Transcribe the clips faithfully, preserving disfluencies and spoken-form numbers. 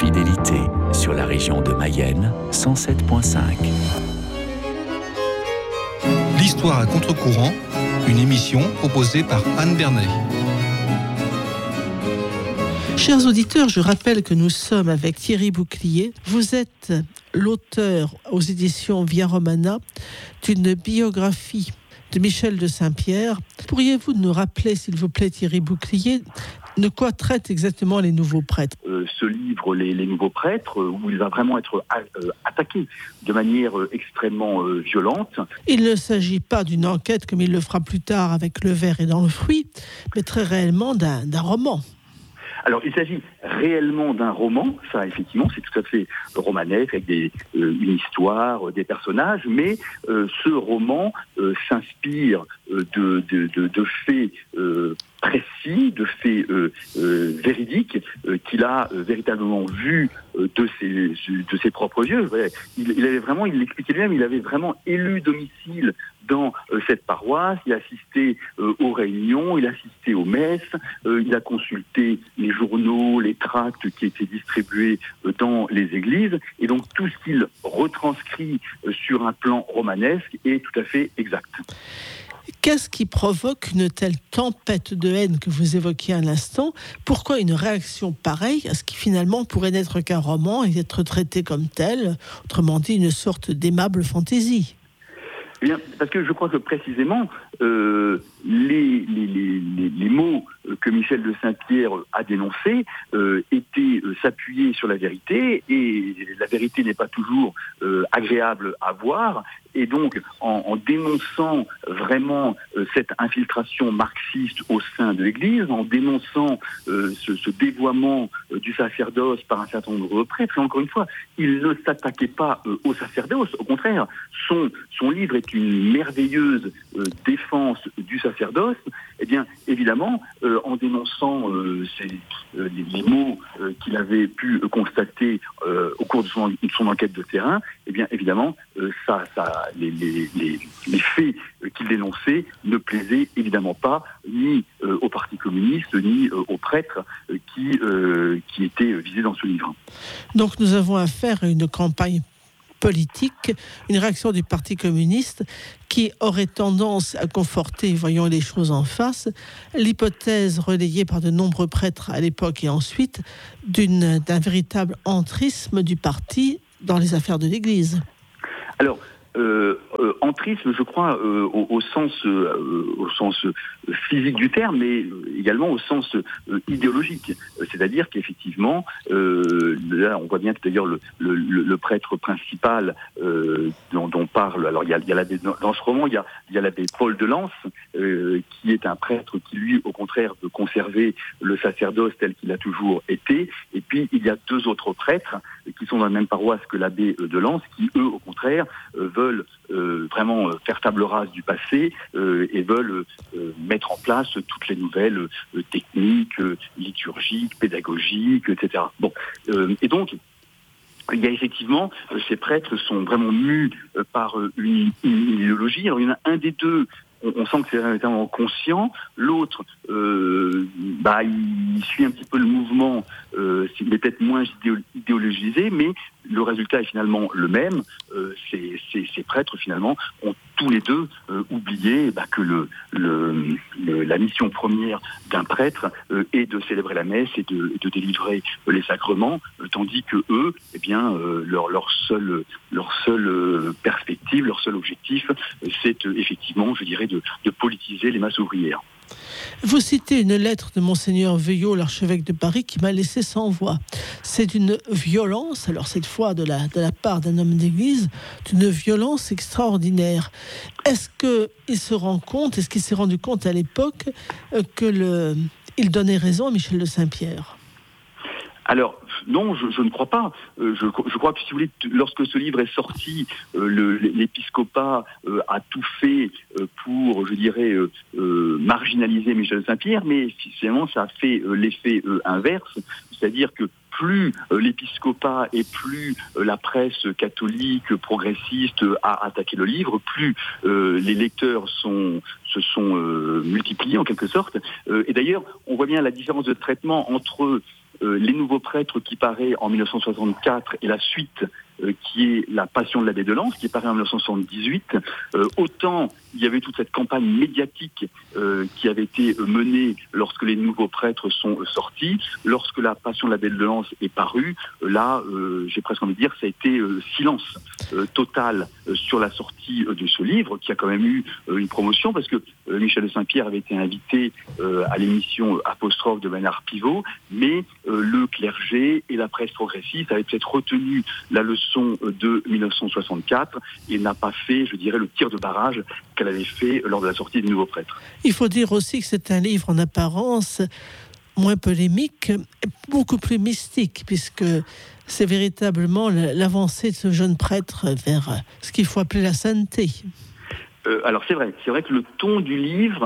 Fidélité sur la région de Mayenne, cent sept virgule cinq. L'histoire à contre-courant, une émission proposée par Anne Bernet. Chers auditeurs, je rappelle que nous sommes avec Thierry Bouclier. Vous êtes l'auteur aux éditions Via Romana d'une biographie de Michel de Saint-Pierre. Pourriez-vous nous rappeler, s'il vous plaît, Thierry Bouclier, de quoi traitent exactement les nouveaux prêtres ? euh, Ce livre, les, les nouveaux prêtres, euh, où il va vraiment être a, euh, attaqué de manière euh, extrêmement euh, violente. Il ne s'agit pas d'une enquête comme il le fera plus tard avec Le Ver et dans le fruit, mais très réellement d'un, d'un roman. Alors, il s'agit réellement d'un roman, ça, effectivement, c'est tout à fait romanesque, avec des, euh, une histoire, euh, des personnages, mais euh, ce roman euh, s'inspire euh, de, de, de, de faits euh, précis, de faits euh, euh, véridiques, euh, qu'il a euh, véritablement vus euh, de, ses, de ses propres yeux. Il, il avait vraiment, il l'expliquait lui-même, il avait vraiment élu domicile dans euh, cette paroisse, il a assisté euh, aux réunions, il a assisté aux messes, euh, il a consulté les journaux, les tracts qui étaient distribués euh, dans les églises, et donc tout ce qu'il retranscrit euh, sur un plan romanesque est tout à fait exact. Qu'est-ce qui provoque une telle tempête de haine que vous évoquiez à l'instant ? Pourquoi une réaction pareille à ce qui finalement pourrait n'être qu'un roman et être traité comme tel, autrement dit une sorte d'aimable fantaisie ? Eh bien, parce que je crois que précisément, euh, les, les, les, les mots que Michel de Saint-Pierre a dénoncés euh, étaient euh, s'appuyer sur la vérité, et la vérité n'est pas toujours euh, agréable à voir. Et donc, en, en dénonçant vraiment euh, cette infiltration marxiste au sein de l'Église, en dénonçant euh, ce, ce dévoiement euh, du sacerdoce par un certain nombre de prêtres, et encore une fois, il ne s'attaquait pas euh, au sacerdoce. Au contraire, son, son livre est une merveilleuse euh, défense du sacerdoce. Eh bien, évidemment, euh, en dénonçant euh, ces, euh, les, les mots euh, qu'il avait pu euh, constater euh, au cours de son, de son enquête de terrain, eh bien, évidemment, euh, ça, ça, les, les, les, les faits euh, qu'il dénonçait ne plaisaient évidemment pas ni euh, au Parti communiste, ni euh, aux prêtres euh, qui, euh, qui étaient visés dans ce livre. Donc, nous avons affaire à une campagne politique, une réaction du Parti communiste qui aurait tendance à conforter, voyons les choses en face, l'hypothèse relayée par de nombreux prêtres à l'époque et ensuite d'une, d'un véritable entrisme du parti dans les affaires de l'Église. Alors, Euh, euh, entrisme, je crois, euh, au, au sens, euh, au sens physique du terme, mais également au sens euh, idéologique. C'est-à-dire qu'effectivement, euh, là, on voit bien que d'ailleurs le, le, le prêtre principal euh, dont, dont parle, alors il y a, il y a l'abbé, dans ce roman, il y a, il y a l'abbé Paul de Lens, euh, qui est un prêtre qui, lui, au contraire, veut conserver le sacerdoce tel qu'il a toujours été. Et puis, il y a deux autres prêtres qui sont dans la même paroisse que l'abbé de Lens, qui, eux, au contraire, euh, veulent veulent euh, vraiment euh, faire table rase du passé euh, et veulent euh, mettre en place toutes les nouvelles euh, techniques, euh, liturgiques, pédagogiques, et cetera. Bon, euh, et donc, il y a effectivement, euh, ces prêtres sont vraiment mus euh, par euh, une, une idéologie. Alors, il y en a un des deux, on, on sent que c'est véritablement conscient. L'autre, euh, bah, il suit un petit peu le mouvement, euh, il est peut-être moins idéologisé, mais le résultat est finalement le même. Euh, ces, ces, ces prêtres, finalement, ont tous les deux euh, oublié bah, que le, le, le, la mission première d'un prêtre euh, est de célébrer la messe et de, de délivrer euh, les sacrements, euh, tandis que eux, eh bien, euh, leur, leur seule, leur seule euh, perspective, leur seul objectif, euh, c'est euh, effectivement, je dirais, de, de politiser les masses ouvrières. Vous citez une lettre de Monseigneur Veuillot, l'archevêque de Paris, qui m'a laissé sans voix. C'est d'une violence, alors cette fois de la, de la part d'un homme d'église, d'une violence extraordinaire. Est-ce qu'il se rend compte, est-ce qu'il s'est rendu compte à l'époque euh, que le, il donnait raison à Michel de Saint-Pierre ? Alors, non, je, je ne crois pas. Euh, je, je crois que, si vous voulez, lorsque ce livre est sorti, euh, le, l'épiscopat euh, a tout fait euh, pour, je dirais, euh, euh, marginaliser Michel de Saint-Pierre, mais finalement, ça a fait euh, l'effet euh, inverse, c'est-à-dire que plus euh, l'épiscopat et plus euh, la presse catholique progressiste euh, a attaqué le livre, plus euh, les lecteurs sont, se sont euh, multipliés en quelque sorte. Euh, et d'ailleurs, on voit bien la différence de traitement entre euh, Les Nouveaux Prêtres qui paraît en mille neuf cent soixante-quatre et la suite euh, qui est La Passion de l'abbé de Lens qui paraît en mille neuf cent soixante-dix-huit, euh, autant il y avait toute cette campagne médiatique euh, qui avait été menée lorsque Les Nouveaux Prêtres sont euh, sortis, lorsque La Passion de l'abbé de Lens est parue, euh, là euh, j'ai presque envie de dire ça a été euh, silence euh, total euh, sur la sortie euh, de ce livre qui a quand même eu euh, une promotion parce que euh, Michel de Saint-Pierre avait été invité euh, à l'émission Apostrophe de Bernard Pivot, mais euh, le clergé et la presse progressiste avaient peut-être retenu la leçon de mille neuf cent soixante-quatre et n'a pas fait, je dirais, le tir de barrage qu'elle avait fait lors de la sortie des Nouveaux Prêtres. Il faut dire aussi que c'est un livre en apparence moins polémique, beaucoup plus mystique, puisque c'est véritablement l'avancée de ce jeune prêtre vers ce qu'il faut appeler la sainteté. Euh, alors c'est vrai, c'est vrai que le ton du livre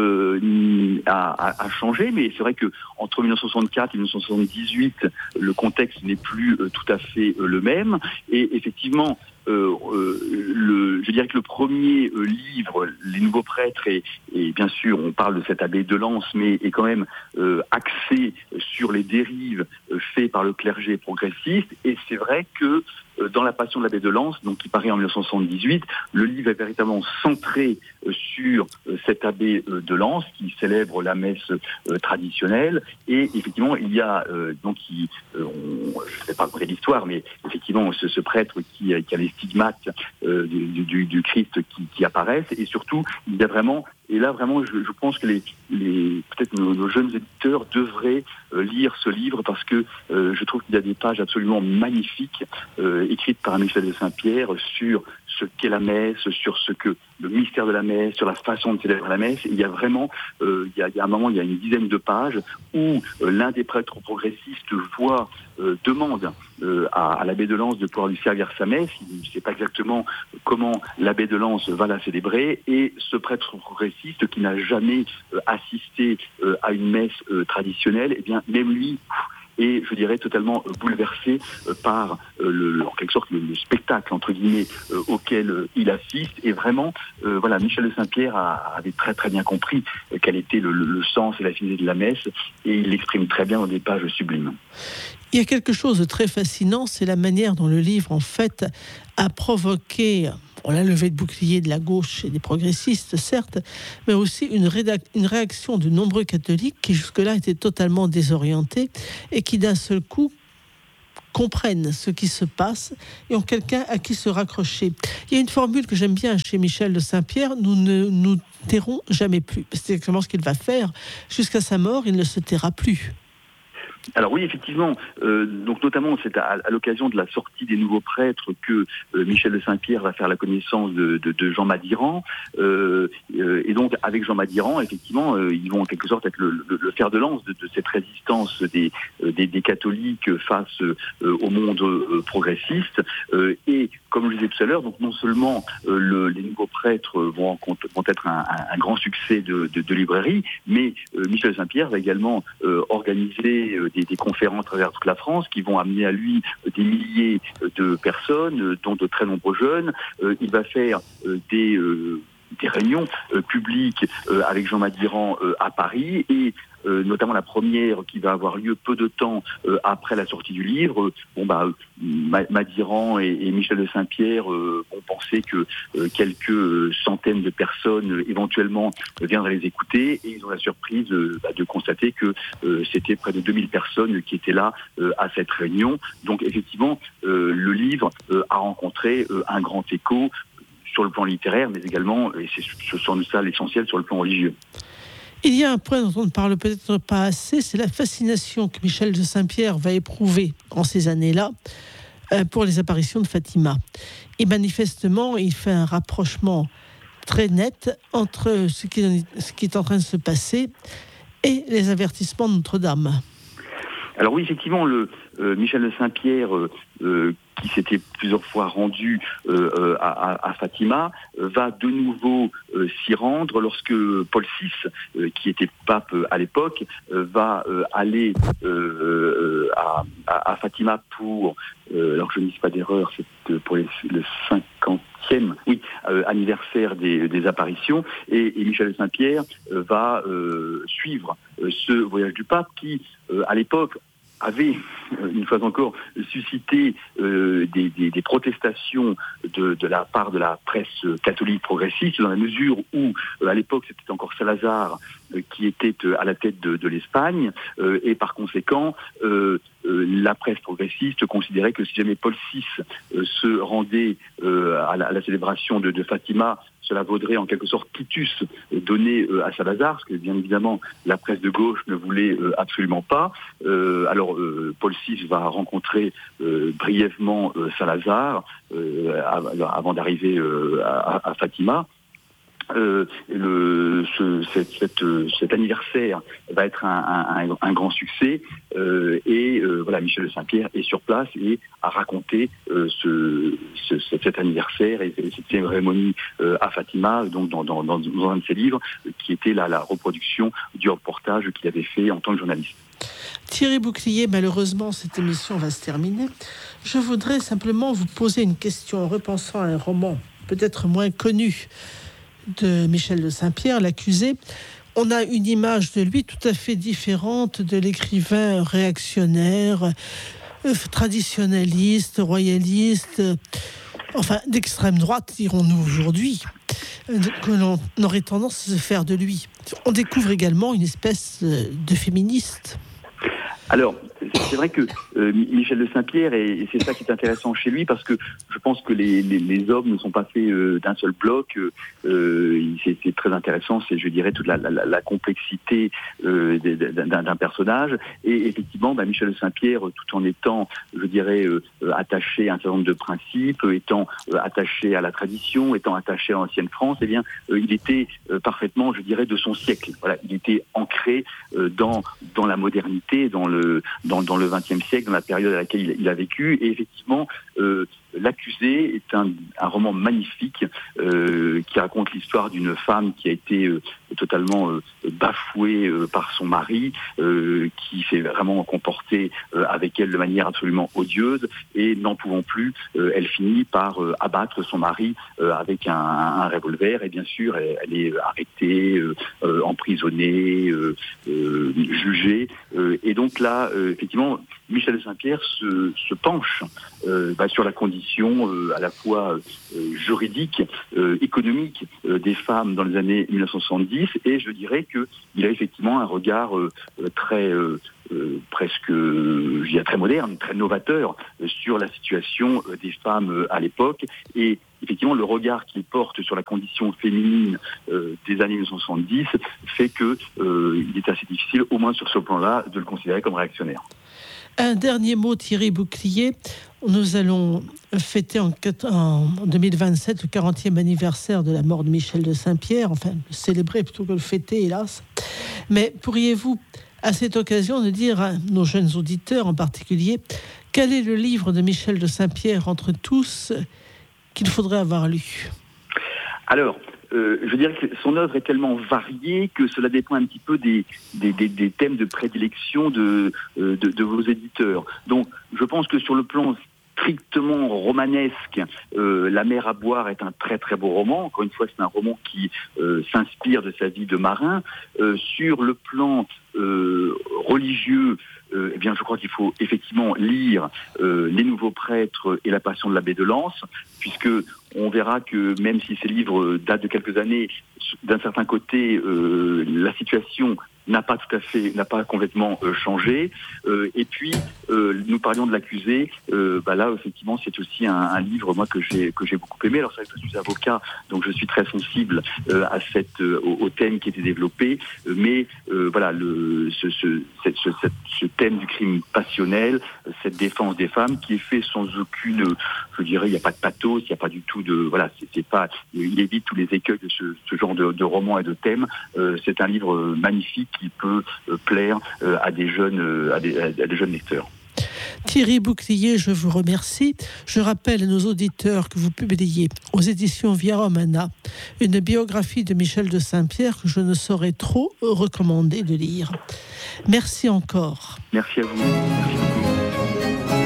euh, a, a, a changé, mais c'est vrai que entre mille neuf cent soixante-quatre et mille neuf cent soixante-dix-huit, le contexte n'est plus euh, tout à fait euh, le même. Et effectivement, euh, euh, le, je dirais que le premier euh, livre, Les Nouveaux Prêtres, et, et bien sûr on parle de cet abbé de Lens, mais est quand même euh, axé sur les dérives euh, faites par le clergé progressiste. Et c'est vrai que dans La Passion de l'abbé de Lens, donc qui paraît en mille neuf cent soixante-dix-huit, le livre est véritablement centré euh, sur euh, cet abbé euh, de Lens qui célèbre la messe euh, traditionnelle. Et effectivement, il y a euh, donc, il, euh, on, je ne sais pas raconter l'histoire, mais effectivement, ce, ce prêtre qui, qui a les stigmates euh, du, du, du Christ qui, qui apparaissent. Et surtout, il y a vraiment Et là, vraiment, je, je pense que les, les, peut-être nos, nos jeunes éditeurs devraient euh, lire ce livre parce que euh, je trouve qu'il y a des pages absolument magnifiques euh, écrites par Michel de Saint-Pierre sur ce qu'est la messe, sur ce que le mystère de la messe, sur la façon de célébrer la messe. Et il y a vraiment, euh, il, y a, il y a un moment, il y a une dizaine de pages où euh, l'un des prêtres progressistes voit, euh, demande euh, à, à l'abbé de Lens de pouvoir lui servir sa messe. Il ne sait pas exactement comment l'abbé de Lens va la célébrer. Et ce prêtre progressiste qui n'a jamais euh, assisté euh, à une messe euh, traditionnelle, eh bien, même lui est, je dirais, totalement euh, bouleversé euh, par euh, le, en quelque sorte le, le spectacle entre guillemets euh, auquel euh, il assiste. Et vraiment, euh, voilà, Michel de Saint-Pierre a, avait très très bien compris euh, quel était le, le, le sens et la finalité de la messe, et il l'exprime très bien dans des pages sublimes. Il y a quelque chose de très fascinant, c'est la manière dont le livre, en fait, a provoqué bon, la levée de bouclier de la gauche et des progressistes, certes, mais aussi une, rédac- une réaction de nombreux catholiques qui jusque-là étaient totalement désorientés et qui d'un seul coup comprennent ce qui se passe et ont quelqu'un à qui se raccrocher. Il y a une formule que j'aime bien chez Michel de Saint-Pierre: nous ne nous tairons jamais plus. C'est exactement ce qu'il va faire. Jusqu'à sa mort, il ne se taira plus. Alors oui, effectivement, euh, donc notamment c'est à, à l'occasion de la sortie des Nouveaux Prêtres que euh, Michel de Saint-Pierre va faire la connaissance de, de, de Jean Madiran, euh, euh, et donc avec Jean Madiran, effectivement, euh, ils vont en quelque sorte être le, le, le fer de lance de, de cette résistance des, euh, des, des catholiques face euh, au monde euh, progressiste, euh, et comme je le disais tout à l'heure, donc non seulement euh, le, les Nouveaux Prêtres vont, vont être un, un, un grand succès de, de, de librairie, mais euh, Michel de Saint-Pierre va également euh, organiser euh, Des, des conférences à travers toute la France qui vont amener à lui des milliers de personnes, dont de très nombreux jeunes. Euh, il va faire euh, des, euh, des réunions euh, publiques euh, avec Jean Madiran euh, à Paris, et Euh, notamment la première qui va avoir lieu peu de temps euh, après la sortie du livre. Bon bah Madiran et, et Michel de Saint-Pierre euh, ont pensé que euh, quelques euh, centaines de personnes euh, éventuellement euh, viendraient les écouter, et ils ont la surprise euh, bah, de constater que euh, c'était près de deux mille personnes qui étaient là euh, à cette réunion. Donc effectivement, euh, le livre euh, a rencontré euh, un grand écho sur le plan littéraire, mais également, et c'est ce sont ça l'essentiel, sur le plan religieux. Il y a un point dont on ne parle peut-être pas assez, c'est la fascination que Michel de Saint-Pierre va éprouver en ces années-là euh, pour les apparitions de Fatima. Et manifestement, il fait un rapprochement très net entre ce qui, ce qui est en train de se passer et les avertissements de Notre-Dame. Alors oui, effectivement, le, euh, Michel de Saint-Pierre, euh, euh, qui s'était plusieurs fois rendu euh, à, à Fatima, euh, va de nouveau euh, s'y rendre lorsque Paul six, euh, qui était pape euh, à l'époque, euh, va euh, aller euh, à, à, à Fatima pour, euh, alors que je ne dise pas d'erreur, c'est pour les, le cinquantième oui, euh, anniversaire des, des apparitions, et, et Michel de Saint-Pierre euh, va euh, suivre euh, ce voyage du pape qui, euh, à l'époque, avait, une fois encore, suscité euh, des, des, des protestations de, de la part de la presse catholique progressiste, dans la mesure où, euh, à l'époque, c'était encore Salazar euh, qui était euh, à la tête de, de l'Espagne, euh, et par conséquent, euh, euh, la presse progressiste considérait que si jamais Paul six euh, se rendait euh, à, la, à la célébration de, de Fatima, cela vaudrait en quelque sorte quitus donné euh, à Salazar, ce que bien évidemment la presse de gauche ne voulait euh, absolument pas. Euh, alors euh, Paul six va rencontrer euh, brièvement euh, Salazar euh, avant d'arriver euh, à, à Fatima. Euh, le, ce, cette, cette, cet anniversaire va être un, un, un grand succès euh, et euh, voilà, Michel de Saint-Pierre est sur place et a raconté euh, ce, ce, cet anniversaire et cette cérémonie euh, à Fatima, donc dans, dans, dans, dans un de ses livres, qui était la, la reproduction du reportage qu'il avait fait en tant que journaliste. Thierry Bouclier, malheureusement, cette émission va se terminer. Je voudrais simplement vous poser une question en repensant à un roman peut-être moins connu de Michel de Saint-Pierre, L'accusé. On a une image de lui tout à fait différente de l'écrivain réactionnaire, euh, traditionnaliste, royaliste, euh, enfin d'extrême droite, dirons-nous aujourd'hui, euh, que l'on aurait tendance à se faire de lui. On découvre également une espèce de féministe. Alors, c'est vrai que euh, Michel de Saint-Pierre, et, et c'est ça qui est intéressant chez lui, parce que je pense que les, les, les hommes ne sont pas faits euh, d'un seul bloc. Euh, c'est, c'est très intéressant, c'est, je dirais, toute la, la, la complexité euh, d'un, d'un personnage. Et effectivement, bah, Michel de Saint-Pierre, tout en étant, je dirais, euh, attaché à un certain nombre de principes, étant euh, attaché à la tradition, étant attaché à l'ancienne France, eh bien, euh, il était euh, parfaitement, je dirais, de son siècle. Voilà, il était ancré euh, dans dans la modernité, dans le Dans, dans le vingtième siècle, dans la période à laquelle il, il a vécu. Et effectivement, euh, L'accusé est un, un roman magnifique euh, qui raconte l'histoire d'une femme qui a été euh, totalement euh, bafouée euh, par son mari, euh, qui s'est vraiment comporté euh, avec elle de manière absolument odieuse, et n'en pouvant plus, euh, elle finit par euh, abattre son mari euh, avec un, un revolver, et bien sûr, elle, elle est arrêtée, euh, euh, emprisonnée, euh, euh, jugée. Euh, et donc là, euh, effectivement, Michel de Saint-Pierre se, se penche euh, bah, sur la condition euh, à la fois euh, juridique, euh, économique euh, des femmes dans les années mille neuf cent soixante-dix, et je dirais qu'il a effectivement un regard euh, très euh, euh, presque, je dirais, très moderne, très novateur euh, sur la situation euh, des femmes euh, à l'époque, et effectivement le regard qu'il porte sur la condition féminine euh, des années mille neuf cent soixante-dix fait que euh, il est assez difficile, au moins sur ce plan-là, de le considérer comme réactionnaire. Un dernier mot, Thierry Bouclier. Nous allons fêter en, en deux mille vingt-sept le quarantième anniversaire de la mort de Michel de Saint-Pierre, enfin le célébrer plutôt que le fêter, hélas. Mais pourriez-vous, à cette occasion, nous dire à nos jeunes auditeurs en particulier, quel est le livre de Michel de Saint-Pierre entre tous qu'il faudrait avoir lu ? Alors, Euh, je dirais que son œuvre est tellement variée que cela dépend un petit peu des, des, des, des thèmes de prédilection de, de, de vos éditeurs. Donc, je pense que sur le plan strictement romanesque, euh, La mer à boire est un très très beau roman. Encore une fois, c'est un roman qui euh, s'inspire de sa vie de marin. Euh, sur le plan euh, religieux, euh, eh bien, je crois qu'il faut effectivement lire euh, Les Nouveaux Prêtres et La Passion de l'abbé de Lens, puisque on verra que même si ces livres datent de quelques années, d'un certain côté, euh, la situation n'a pas tout à fait, n'a pas complètement euh, changé. Euh, et puis, euh, nous parlions de l'accusé. Euh, bah là, effectivement, c'est aussi un, un livre, moi, que j'ai que j'ai beaucoup aimé. Alors, c'est vrai que je suis avocat, donc je suis très sensible euh, à cette euh, au, au thème qui était développé. Euh, mais euh, voilà, le ce ce, cette, ce cette, ce thème du crime passionnel, cette défense des femmes, qui est fait sans aucune, je dirais, il n'y a pas de pathos, il n'y a pas du tout de, voilà, c'est, c'est pas, il évite tous les écueils de ce, ce genre de, de romans et de thèmes. Euh, c'est un livre magnifique qui peut euh, plaire euh, à des jeunes, euh, à, des, à des jeunes lecteurs. Thierry Bouclier, je vous remercie. Je rappelle à nos auditeurs que vous publiez aux éditions Via Romana une biographie de Michel de Saint-Pierre que je ne saurais trop recommander de lire. Merci encore. Merci à vous. Merci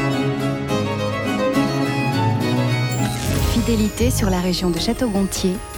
beaucoup. Fidélité sur la région de Château-Gontier.